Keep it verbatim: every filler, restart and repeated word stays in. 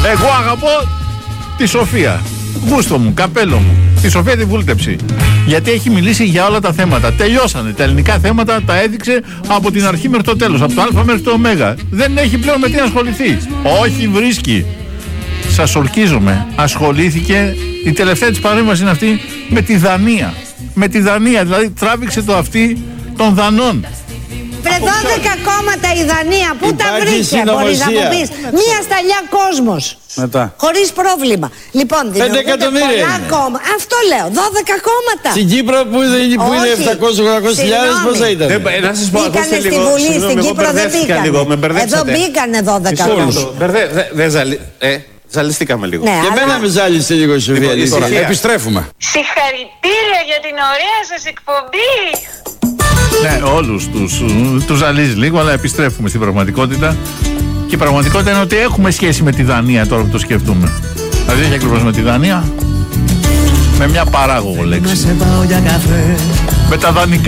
Εγώ αγαπώ τη Σοφία. Γούστο μου, καπέλο μου. Τη Σοφία τη βούλτεψη. Γιατί έχει μιλήσει για όλα τα θέματα. Τελειώσανε. Τα ελληνικά θέματα τα έδειξε από την αρχή μέχρι το τέλος. Από το Α μέχρι το Ω. Δεν έχει πλέον με τι να ασχοληθεί. Όχι βρίσκει. Σας ορκίζομαι. Ασχολήθηκε. Η τελευταία της παρέμβαση είναι αυτή με τη Δανία. Με τη Δανία. Δηλαδή τράβηξε το αυτί των Δανών. Βρε δώδεκα κόμματα η Δανία, πού τα βρήκε, μπορείς να μου πεις. Μία σταλιά κόσμος. Μετά. Χωρίς πρόβλημα. Λοιπόν, δημιουργούνται πολλά κόμματα. Αυτό λέω, δώδεκα κόμματα. Στην Κύπρο που είναι, που είναι επτακόσιες με οχτακόσιες χιλιάδες, πόσα ήταν. Να σας πω, μπήκανε στη Βουλή, στην Κύπρο δεν μπήκανε. Εδώ μπήκανε δώδεκα κόμματα. Ζαλιστήκαμε λίγο. Ναι, και αλλά... εμένα με ζάλισε λίγο η Σοφία. Λοιπόν, επιστρέφουμε. Συγχαρητήρια για την ωραία σας εκπομπή. Ναι, όλους τους, τους ζαλίζει λίγο, αλλά επιστρέφουμε στην πραγματικότητα. Και η πραγματικότητα είναι ότι έχουμε σχέση με τη Δανία τώρα που το σκεφτούμε. Δηλαδή όχι ακριβώς με τη Δανία, με μια παράγωγο λέξη. Με τα δανεικά.